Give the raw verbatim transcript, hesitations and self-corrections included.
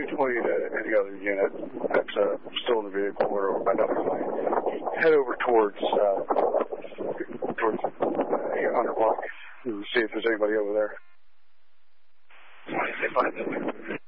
two twenty to any other unit that's uh, still in the vehicle or another line. Head over towards uh, towards uh, Underblock and see if there's anybody over there. They find them.